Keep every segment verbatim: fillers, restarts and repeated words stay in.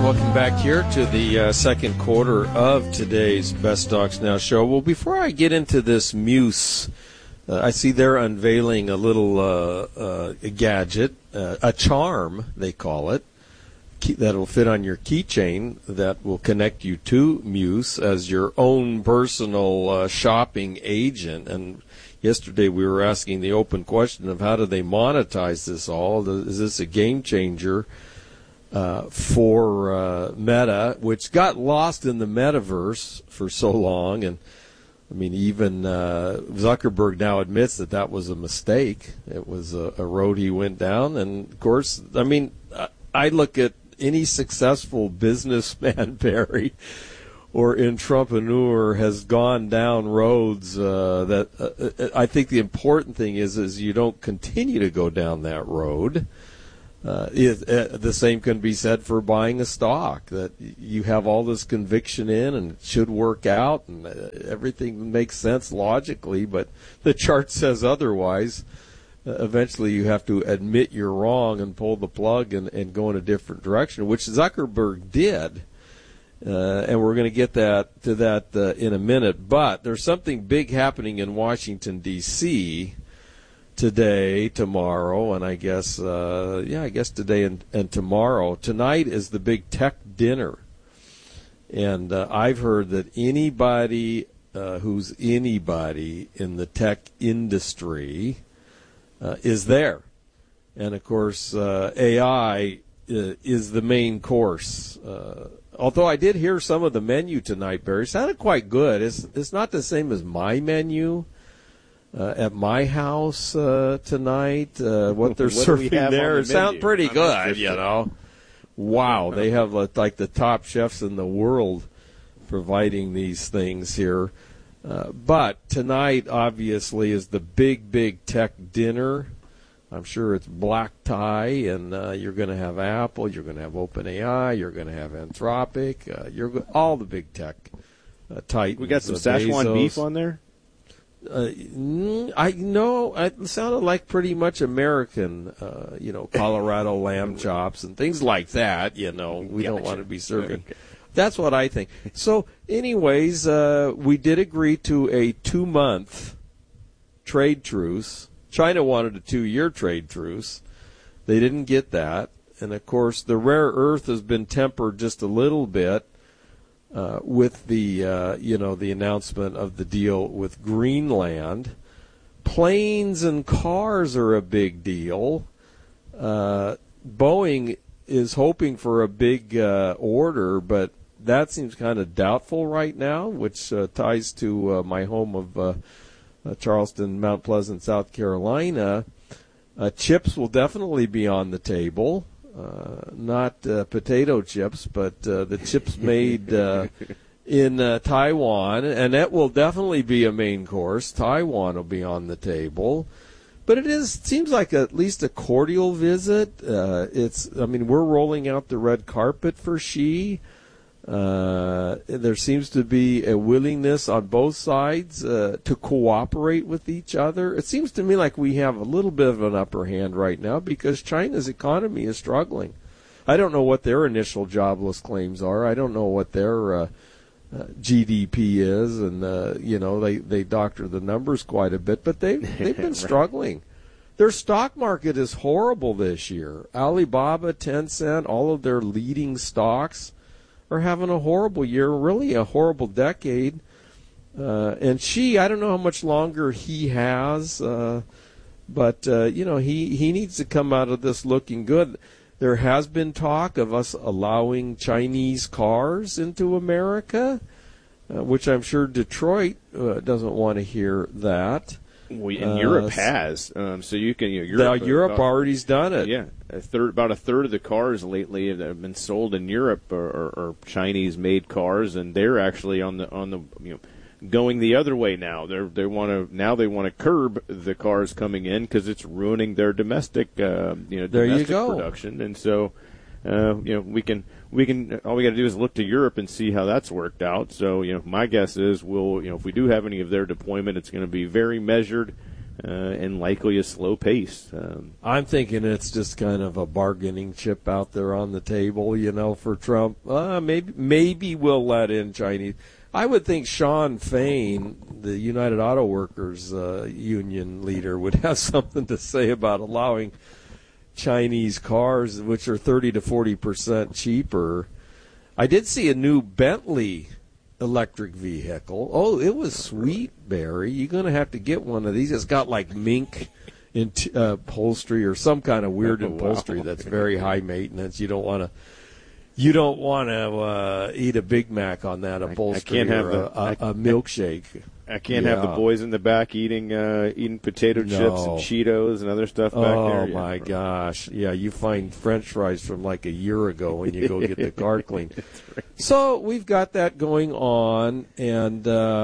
welcome back here to the uh, second quarter of today's Best Stocks Now show. Well, before I get into this Muse, uh, I see they're unveiling a little uh, uh, a gadget, uh, a charm, they call it, key, that'll fit on your keychain that will connect you to Muse as your own personal uh, shopping agent. And yesterday we were asking the open question of how do they monetize this all? Is this a game changer uh, for uh, Meta, which got lost in the metaverse for so long? And I mean, even uh, Zuckerberg now admits that that was a mistake. It was a, a road he went down. And of course, I mean, I look at any successful businessman, Barry, or entrepreneur has gone down roads uh, that uh, I think the important thing is is you don't continue to go down that road. Uh, it, uh, the same can be said for buying a stock that you have all this conviction in and it should work out and uh, everything makes sense logically, but the chart says otherwise. Uh, eventually you have to admit you're wrong and pull the plug and, and go in a different direction, which Zuckerberg did. Uh, and we're going to get that to that uh, in a minute. But there's something big happening in Washington, D C today, tomorrow, and I guess, uh, yeah, I guess today and, and tomorrow. Tonight is the big tech dinner. And uh, I've heard that anybody uh, who's anybody in the tech industry uh, is there. And, of course, uh, A I uh, is the main course. Uh, although I did hear some of the menu tonight, Barry. It sounded quite good. It's, it's not the same as my menu. Uh, at my house uh, tonight, uh, what they're what serving there, the it sounds pretty I'm good, interested. you know. Wow, they have uh, like the top chefs in the world providing these things here. Uh, but tonight, obviously, is the big, big tech dinner. I'm sure it's black tie, and uh, you're going to have Apple, you're going to have OpenAI, you're going to have Anthropic, uh, you're go- all the big tech uh, titans. We got some uh, Szechuan Bezos. beef on there? Uh, I know it sounded like pretty much American, uh, you know, Colorado lamb chops and things like that. You know, we Gotcha. don't want to be serving. That's what I think. So, anyways, uh, we did agree to a two-month trade truce. China wanted a two-year trade truce. They didn't get that, and of course, the rare earth has been tempered just a little bit. Uh, with the uh, you know the announcement of the deal with Greenland. Planes and cars are a big deal. Uh, Boeing is hoping for a big uh, order, but that seems kind of doubtful right now, which uh, ties to uh, my home of uh, uh, Charleston, Mount Pleasant, South Carolina. Uh, chips will definitely be on the table. Uh, not uh, potato chips, but uh, the chips made uh, in uh, Taiwan, and that will definitely be a main course. Taiwan will be on the table, but it is seems like at least a cordial visit. Uh, it's, I mean, we're rolling out the red carpet for Xi. Uh, there seems to be a willingness on both sides uh, to cooperate with each other. It seems to me like we have a little bit of an upper hand right now because China's economy is struggling. I don't know what their initial jobless claims are. I don't know what their uh, uh, G D P is, and uh, you know they, they doctor the numbers quite a bit, but they've they've been struggling. Their stock market is horrible this year. Alibaba, Tencent, all of their leading stocks are having a horrible year, really a horrible decade. Uh, and Xi, I don't know how much longer he has, uh, but, uh, you know, he, he needs to come out of this looking good. There has been talk of us allowing Chinese cars into America, uh, which I'm sure Detroit uh, doesn't want to hear that. Well, and Uh, Europe has, um, so you can. You know, Now, Europe, Europe about, already's done it. Yeah, a third, about a third of the cars lately that have been sold in Europe are, are, are Chinese-made cars, and they're actually on the on the you know going the other way now. They they want to now they want to curb the cars coming in because it's ruining their domestic uh, you know There you domestic go. production, and so. Uh, you know, we can, we can, all we got to do is look to Europe and see how that's worked out. So, you know, my guess is we'll, you know, if we do have any of their deployment, it's going to be very measured, uh, and likely a slow pace. Um, I'm thinking it's just kind of a bargaining chip out there on the table, you know, for Trump. Uh, maybe maybe we'll let in Chinese. I would think Sean Fain, the United Auto Workers uh, union leader, would have something to say about allowing Chinese cars, which are thirty to forty percent cheaper. I did see a new Bentley electric vehicle. Oh, it was sweet, Barry. You're going to have to get one of these. It's got like mink in t- uh, upholstery or some kind of weird Oh, upholstery wow. that's very high maintenance. You don't want to. You don't want to uh, eat a Big Mac on that upholstery I can't have or the, a, a, a milkshake. I can't yeah. have the boys in the back eating uh, eating potato No. chips and Cheetos and other stuff back oh, there. Oh, my yeah. gosh. Yeah, you find French fries from like a year ago when you go get the car cleaned. Right. So we've got that going on, and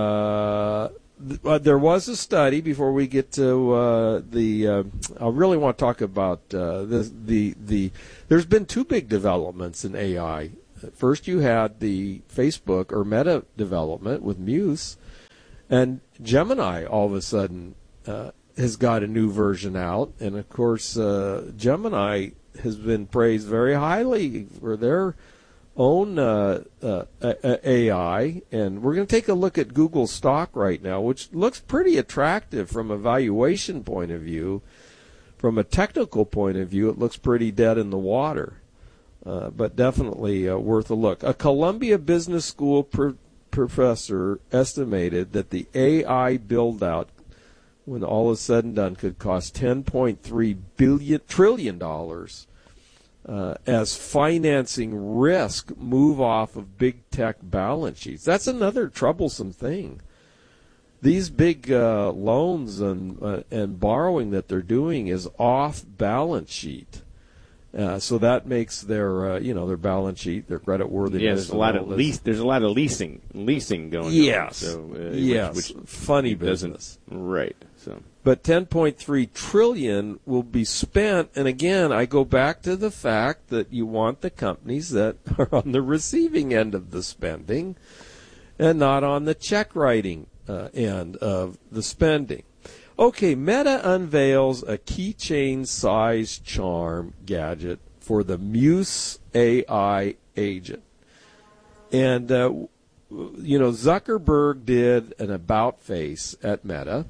uh, th- uh, there was a study before we get to uh, the uh, – I really want to talk about uh, the, the, the – there's been two big developments in A I. First, you had the Facebook or Meta development with Muse, and Gemini all of a sudden uh, has got a new version out. And, of course, uh, Gemini has been praised very highly for their own uh, uh, A I. And we're going to take a look at Google stock right now, which looks pretty attractive from a valuation point of view. From a technical point of view, it looks pretty dead in the water. Uh, but definitely uh, worth a look. A Columbia Business School pr- professor estimated that the A I build-out, when all is said and done, could cost ten point three billion trillion dollars uh, as financing risk move off of big tech balance sheets. That's another troublesome thing. These big uh, loans and uh, and borrowing that they're doing is off balance sheet. Uh, so that makes their, uh, you know, their balance sheet, their credit worthiness. Yeah, there's a lot of lease. There's a lot of leasing, leasing going yes. on. So, uh, yes, which, which funny business. Right. So, but ten point three trillion will be spent, and again, I go back to the fact that you want the companies that are on the receiving end of the spending, and not on the check writing uh, end of the spending. Okay, Meta unveils a keychain-sized charm gadget for the Muse A I agent. And, uh, you know, Zuckerberg did an about face at Meta,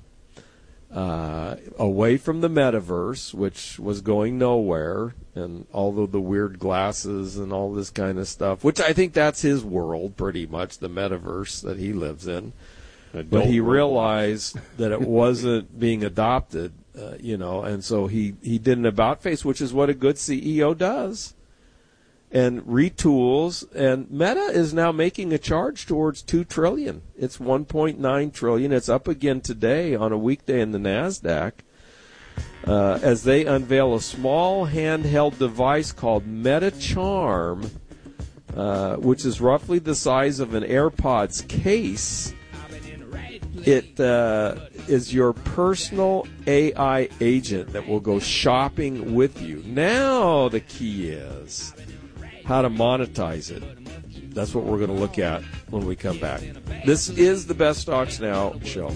uh, away from the metaverse, which was going nowhere, and all of the weird glasses and all this kind of stuff, which I think that's his world, pretty much, the metaverse that he lives in. Adult but he robot. realized that it wasn't being adopted, uh, you know, and so he, he did an about face, which is what a good C E O does, and retools. And Meta is now making a charge towards two trillion dollars. It's one point nine trillion dollars. It's up again today on a weekday in the NASDAQ uh, as they unveil a small handheld device called Meta Charm, uh, which is roughly the size of an AirPods case. It uh, is your personal A I agent that will go shopping with you. Now the key is how to monetize it. That's what we're going to look at when we come back. This is the Best Stocks Now show.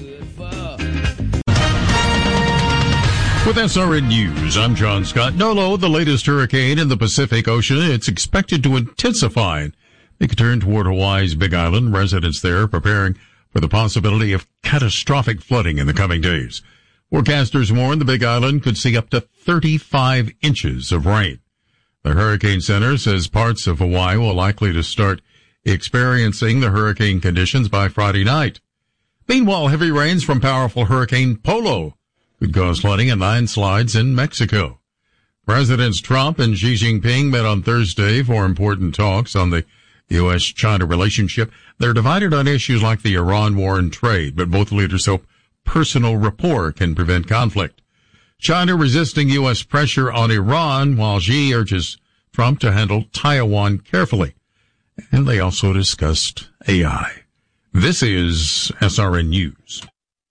With S R N News, I'm John Scott. Nolo, the latest hurricane in the Pacific Ocean, it's expected to intensify. Make a turn toward Hawaii's Big Island. Residents there preparing for the possibility of catastrophic flooding in the coming days. Forecasters warn the Big Island could see up to thirty-five inches of rain. The Hurricane Center says parts of Hawaii will likely to start experiencing the hurricane conditions by Friday night. Meanwhile, heavy rains from powerful Hurricane Polo could cause flooding and landslides in Mexico. Presidents Trump and Xi Jinping met on Thursday for important talks on the U S China relationship. They're divided on issues like the Iran war and trade, but both leaders hope personal rapport can prevent conflict. China resisting U S pressure on Iran, while Xi urges Trump to handle Taiwan carefully. And they also discussed A I. This is S R N News.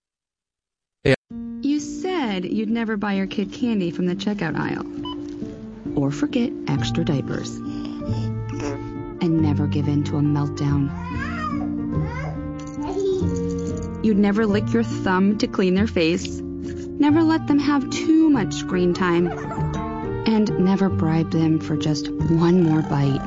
You said you'd never buy your kid candy from the checkout aisle. Or forget extra diapers. And never give in to a meltdown. You'd never lick your thumb to clean their face. Never let them have too much screen time. And never bribe them for just one more bite.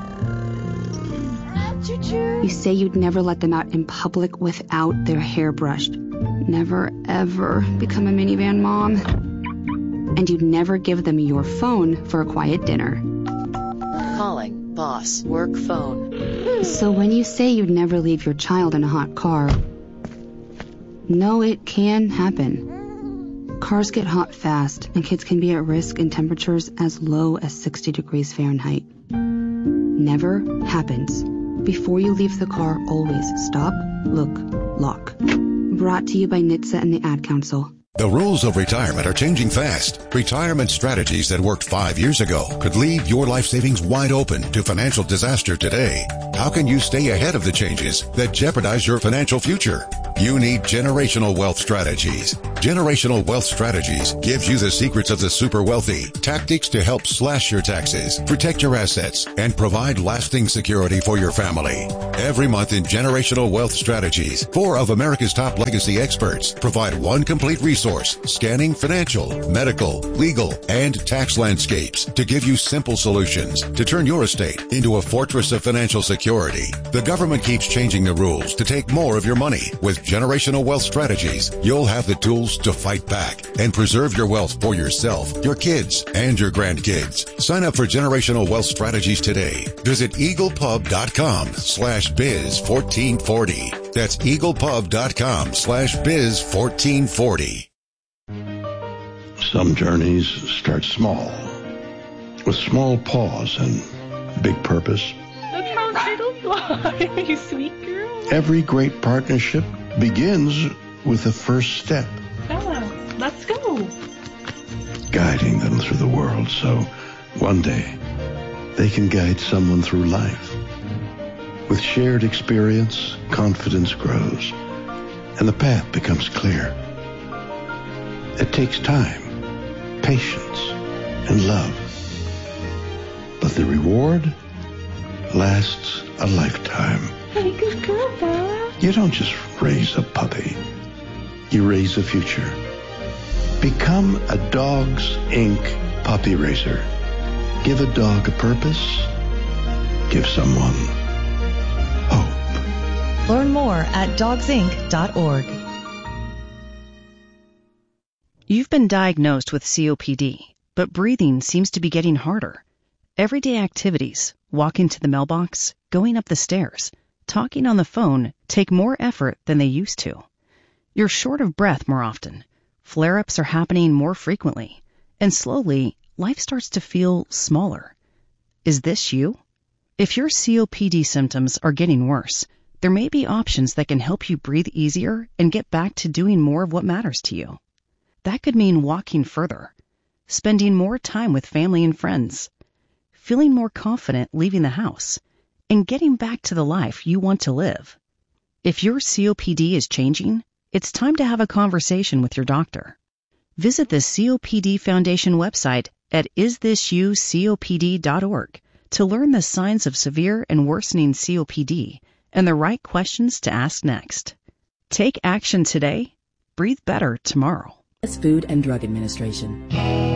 You say you'd never let them out in public without their hair brushed. Never, ever become a minivan mom. And you'd never give them your phone for a quiet dinner. Calling boss work phone. So when you say you'd never leave your child in a hot car, no, it can happen. Cars get hot fast, and kids can be at risk in temperatures as low as sixty degrees Fahrenheit. Never happens. Before you leave the car, always stop, look, lock. Brought to you by N H T S A and the Ad Council. The rules of retirement are changing fast. Retirement strategies that worked five years ago could leave your life savings wide open to financial disaster today. How can you stay ahead of the changes that jeopardize your financial future? You need Generational Wealth Strategies. Generational Wealth Strategies gives you the secrets of the super wealthy, tactics to help slash your taxes, protect your assets, and provide lasting security for your family. Every month in Generational Wealth Strategies, four of America's top legacy experts provide one complete resource scanning financial, medical, legal, and tax landscapes to give you simple solutions to turn your estate into a fortress of financial security. The government keeps changing the rules to take more of your money. With Generational Wealth Strategies, you'll have the tools to fight back and preserve your wealth for yourself, your kids, and your grandkids. Sign up for Generational Wealth Strategies today. Visit eaglepub.com slash biz 1440. That's eaglepub.com slash biz 1440. Some journeys start small, with small pause and big purpose. Look how little fly, you sweet girl. Every great partnership begins with the first step. Bella, let's go. Guiding them through the world so one day they can guide someone through life. With shared experience, confidence grows, and the path becomes clear. It takes time, patience, and love. But the reward lasts a lifetime. Hey, good girl, Bella. You don't just raise a puppy. You raise a future. Become a Dogs Incorporated puppy raiser. Give a dog a purpose. Give someone hope. Learn more at dogs inc dot org. You've been diagnosed with C O P D, but breathing seems to be getting harder. Everyday activities, walking to the mailbox, going up the stairs, talking on the phone take more effort than they used to. You're short of breath more often. Flare-ups are happening more frequently. And slowly, life starts to feel smaller. Is this you? If your C O P D symptoms are getting worse, there may be options that can help you breathe easier and get back to doing more of what matters to you. That could mean walking further, spending more time with family and friends, feeling more confident leaving the house, and getting back to the life you want to live. If your C O P D is changing, it's time to have a conversation with your doctor. Visit the C O P D Foundation website at is this you C O P D dot org to learn the signs of severe and worsening C O P D and the right questions to ask next. Take action today. Breathe better tomorrow. Food and Drug Administration.